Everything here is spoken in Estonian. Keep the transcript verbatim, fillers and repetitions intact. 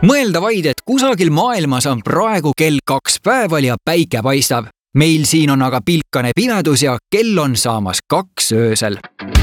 Mõelda vaid, et kusagil maailmas on praegu kell kaks päeval ja päike paistab. Meil siin on aga pilkane pimedus ja kell on saamas kaks öösel.